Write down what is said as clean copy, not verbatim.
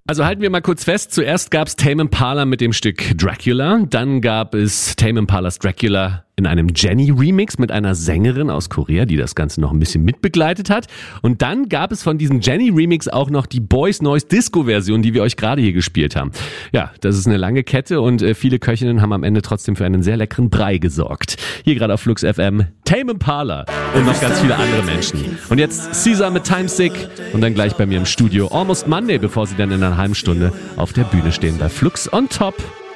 Also halten wir mal kurz fest. Zuerst gab es Tame Impala mit dem Stück Dracula. Dann gab es Tame Impalas Dracula in einem Jenny-Remix mit einer Sängerin aus Korea, die das Ganze noch ein bisschen mitbegleitet hat. Und dann gab es von diesem Jenny-Remix auch noch die Boys Noise Disco-Version, die wir euch gerade hier gespielt haben. Ja, das ist eine lange Kette und viele Köchinnen haben am Ende trotzdem für einen sehr leckeren Brei gesorgt. Hier gerade auf Flux FM Tame Impala und noch ganz viele andere Menschen. Und jetzt Caesar mit Time Sick und dann gleich bei mir im Studio Almost Monday, bevor sie dann in einer halben Stunde auf der Bühne stehen bei Flux on Top.